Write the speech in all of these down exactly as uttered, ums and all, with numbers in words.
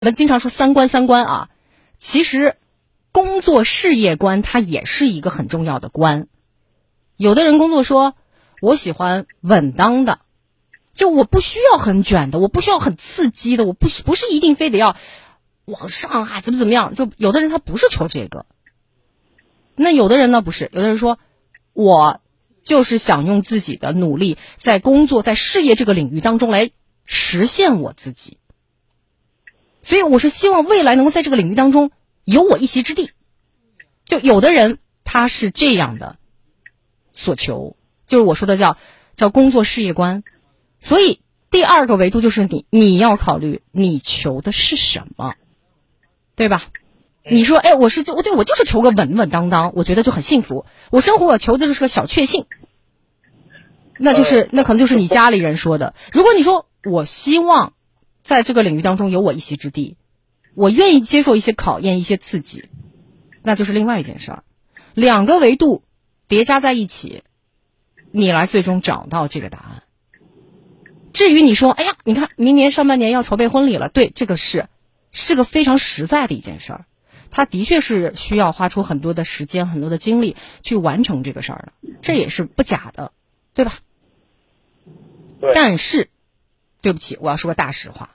我们经常说三观三观啊，其实工作事业观它也是一个很重要的观。有的人工作说我喜欢稳当的，就我不需要很卷的，我不需要很刺激的，我不不是一定非得要往上啊怎么怎么样，就有的人他不是求这个。那有的人呢不是，有的人说我就是想用自己的努力在工作在事业这个领域当中来实现我自己，所以我是希望未来能够在这个领域当中有我一席之地。就有的人他是这样的所求，就是我说的叫叫工作事业观。所以第二个维度就是你你要考虑你求的是什么，对吧？你说哎，我是就对我就是求个稳稳当当，我觉得就很幸福。我生活我求的就是个小确幸，那就是那可能就是你家里人说的。如果你说我希望在这个领域当中有我一席之地，我愿意接受一些考验一些刺激，那就是另外一件事儿。两个维度叠加在一起，你来最终找到这个答案。至于你说哎呀你看明年上半年要筹备婚礼了，对，这个是是个非常实在的一件事儿，它的确是需要花出很多的时间很多的精力去完成这个事儿的，这也是不假的，对吧？ 对。 但是对不起，我要说个大实话，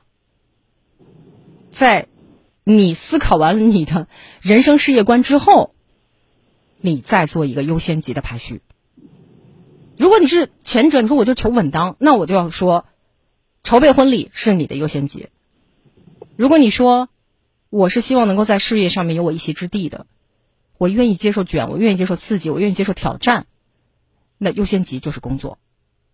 在你思考完了你的人生事业观之后，你再做一个优先级的排序。如果你是前者，你说我就求稳当，那我就要说筹备婚礼是你的优先级。如果你说我是希望能够在事业上面有我一席之地的，我愿意接受卷，我愿意接受刺激，我愿意接受挑战，那优先级就是工作。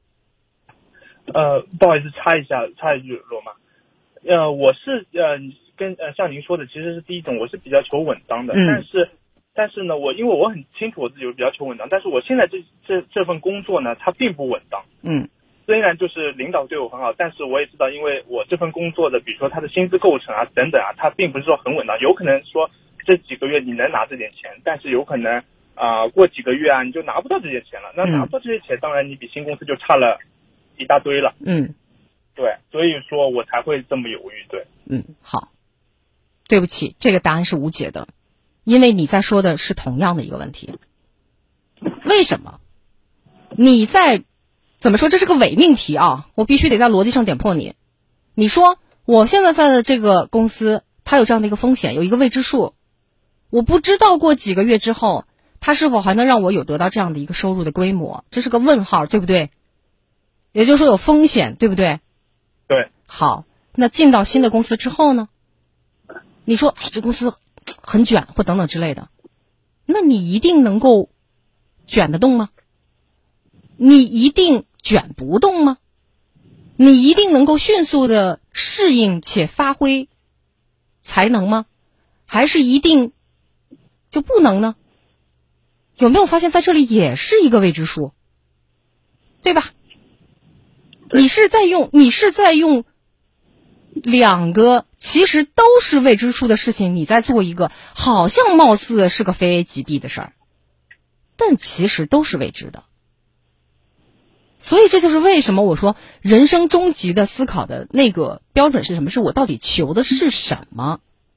呃，不好意思，插一下，插一句，罗马，呃，我是呃跟呃像您说的，其实是第一种，我是比较求稳当的， 嗯、 但是但是呢，我因为我很清楚我自己比较求稳当，但是我现在这这这份工作呢，它并不稳当。 嗯， 虽然就是领导对我很好，但是我也知道，因为我这份工作的，比如说它的薪资构成啊等等啊，它并不是说很稳当，有可能说这几个月你能拿这点钱，但是有可能啊、呃、过几个月啊你就拿不到这些钱了。那拿不到这些钱，当然你比新公司就差了一大堆了。 嗯， 对，所以说我才会这么犹豫。对， 嗯，好，对不起，这个答案是无解的，因为你在说的是同样的一个问题。为什么？你在怎么说？这是个伪命题啊！我必须得在逻辑上点破你。你说我现在在的这个公司，它有这样的一个风险，有一个未知数，我不知道过几个月之后，它是否还能让我有得到这样的一个收入的规模，这是个问号，对不对？也就是说有风险，对不对？ 对。 好，那进到新的公司之后呢？你说哎，这公司很卷或等等之类的，那你一定能够卷得动吗？你一定卷不动吗？你一定能够迅速的适应且发挥才能吗？还是一定就不能呢？有没有发现在这里也是一个未知数，对吧？你是在用你是在用两个其实都是未知数的事情，你在做一个好像貌似是个非 A 即 B 的事儿，但其实都是未知的。所以这就是为什么我说人生终极的思考的那个标准是什么，是我到底求的是什么。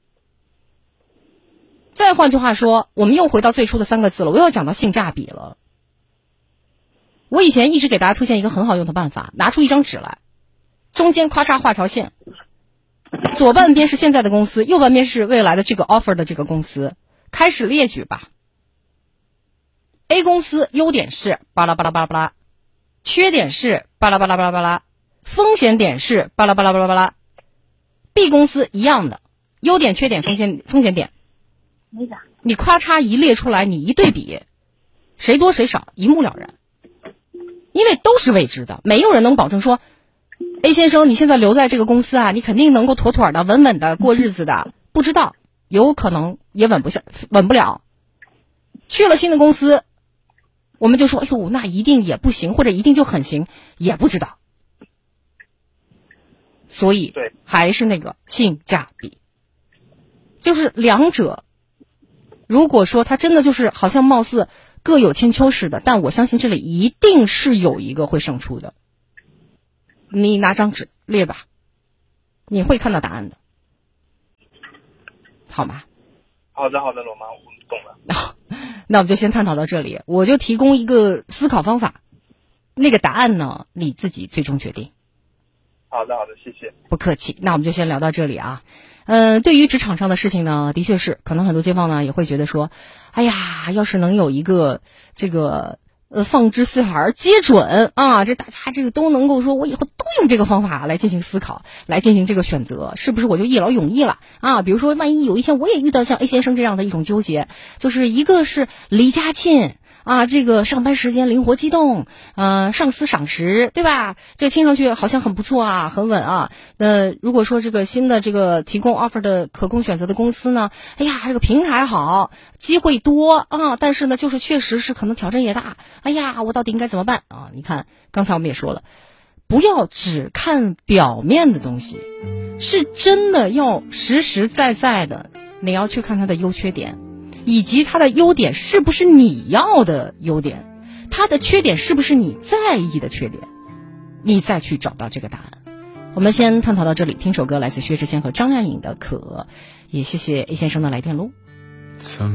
再换句话说，我们又回到最初的三个字了，我又要讲到性价比了。我以前一直给大家推荐一个很好用的办法，拿出一张纸来，中间咔嚓画条线，左半边是现在的公司，右半边是未来的这个 offer 的这个公司，开始列举吧。 A 公司优点是巴拉巴拉巴拉巴拉，缺点是巴拉巴拉巴拉巴拉，风险点是巴拉巴拉巴拉巴拉。 B 公司一样的，优点缺点风险风险点，你咔嚓一列出来，你一对比，谁多谁少一目了然。因为都是未知的，没有人能保证说 A 先生你现在留在这个公司啊，你肯定能够妥妥的稳稳的过日子的，不知道，有可能也稳不下稳不了。去了新的公司，我们就说哎呦那一定也不行，或者一定就很行，也不知道。所以还是那个性价比，就是两者如果说它真的就是好像貌似各有千秋似的，但我相信这里一定是有一个会胜出的。你拿张纸列吧，你会看到答案的。 好吗？ 好的，好的，罗妈，我懂了。 那我们就先探讨到这里，我就提供一个思考方法，那个答案呢，你自己最终决定。 好的，好的，谢谢。 不客气，那我们就先聊到这里啊。嗯，对于职场上的事情呢，的确是，可能很多街坊呢也会觉得说，哎呀，要是能有一个这个呃放之四海而皆准啊，这大家这个都能够说，我以后都用这个方法来进行思考，来进行这个选择，是不是我就一劳永逸了啊？比如说，万一有一天我也遇到像 A 先生这样的一种纠结，就是一个是离家近。啊，这个上班时间灵活机动，呃，上司赏识，对吧？这听上去好像很不错啊，很稳啊。那如果说这个新的这个提供 offer 的可供选择的公司呢，哎呀，这个平台好，机会多啊，但是呢，就是确实是可能挑战也大。哎呀，我到底应该怎么办啊？你看，刚才我们也说了，不要只看表面的东西，是真的要实实在在的，你要去看它的优缺点。以及它的优点是不是你要的优点，它的缺点是不是你在意的缺点，你再去找到这个答案。我们先探讨到这里，听首歌来自薛之谦和张靓颖的《可》，也谢谢 A 先生的来电喽。